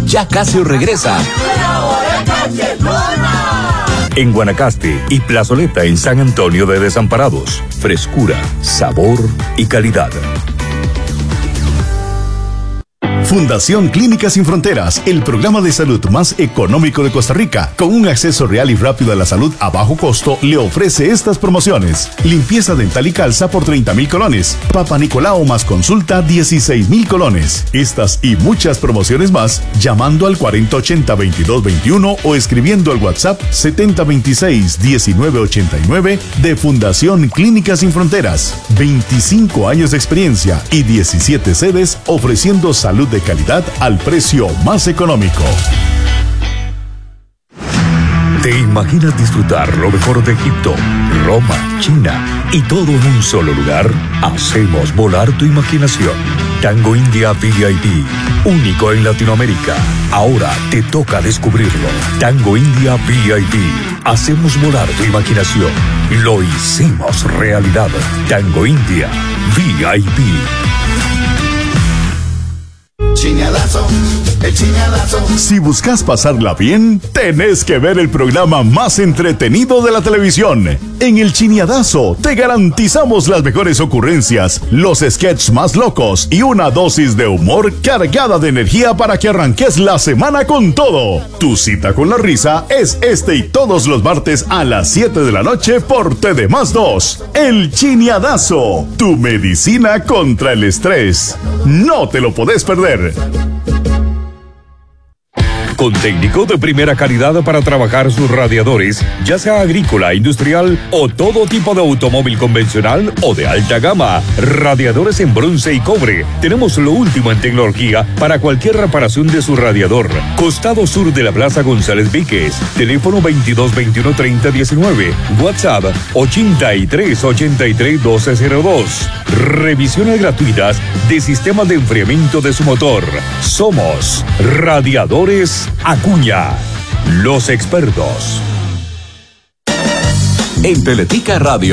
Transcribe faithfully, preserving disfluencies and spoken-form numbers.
Ya Casio regresa. ¡La hora cachetona! En Guanacaste y Plazoleta en San Antonio de Desamparados. Frescura, sabor y calidad. Fundación Clínicas Sin Fronteras, el programa de salud más económico de Costa Rica, con un acceso real y rápido a la salud a bajo costo, le ofrece estas promociones. Limpieza dental y calza por treinta mil colones. Papa Nicolau más consulta dieciséis mil colones. Estas y muchas promociones más, llamando al cuarenta ochenta veintidós veintiuno o escribiendo al WhatsApp setenta veintiséis diecinueve ochenta y nueve de Fundación Clínicas Sin Fronteras. veinticinco años de experiencia y diecisiete sedes ofreciendo salud de calidad al precio más económico. ¿Te imaginas disfrutar lo mejor de Egipto, Roma, China y todo en un solo lugar? Hacemos volar tu imaginación. Tango India V I P, único en Latinoamérica. Ahora te toca descubrirlo. Tango India V I P. Hacemos volar tu imaginación. Lo hicimos realidad. Tango India V I P. Chiñadazo, el chiñadazo. Si buscas pasarla bien, tenés que ver el programa más entretenido de la televisión. En el Chiñadazo te garantizamos las mejores ocurrencias, los sketches más locos y una dosis de humor cargada de energía para que arranques la semana con todo. Tu cita con la risa es este y todos los martes a las siete de la noche por T D más dos. El Chiñadazo, tu medicina contra el estrés. No te lo podés perder. Con técnico de primera calidad para trabajar sus radiadores, ya sea agrícola, industrial o todo tipo de automóvil convencional o de alta gama. Radiadores en bronce y cobre. Tenemos lo último en tecnología para cualquier reparación de su radiador. Costado sur de la Plaza González Víquez. Teléfono veintidós veintiuno treinta diecinueve. WhatsApp ochenta y tres ochenta y tres doce cero dos. Revisiones gratuitas de sistemas de enfriamiento de su motor. Somos Radiadores Acuña, los expertos. En Teletica Radio.